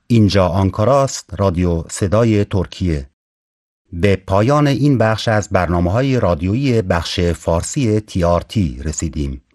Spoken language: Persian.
اینجا آنکارا است، رادیو صدای ترکیه. به پایان این بخش از برنامه‌های رادیویی بخش فارسی TRT رسیدیم.